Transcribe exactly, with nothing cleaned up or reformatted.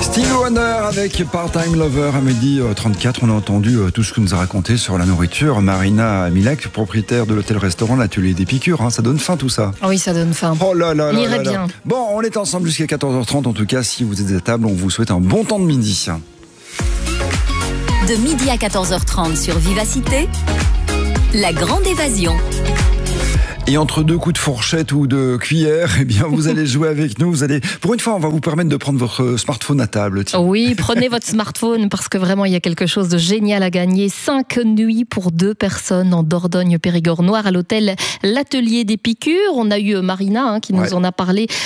Stevie Wonder avec Part-Time Lover à midi trente-quatre. On a entendu tout ce que nous a raconté sur la nourriture. Marina Milek, propriétaire de l'hôtel-restaurant L'Atelier des Piqûres. Hein, ça donne faim tout ça. Oui, ça donne faim. Oh là là là, On irait là, là. bien. Bon, on est ensemble jusqu'à quatorze heures trente. En tout cas, si vous êtes à table, on vous souhaite un bon temps de midi. De midi à quatorze heures trente sur Vivacité, la grande évasion. Et entre deux coups de fourchette ou de cuillère, eh bien, vous allez jouer avec nous. Vous allez, pour une fois, on va vous permettre de prendre votre smartphone à table. Tiens. Oui, prenez votre smartphone parce que vraiment, il y a quelque chose de génial à gagner. Cinq nuits pour deux personnes en Dordogne, Périgord noir à l'hôtel L'Atelier des Piqûres. On a eu Marina hein, qui nous ouais. en a parlé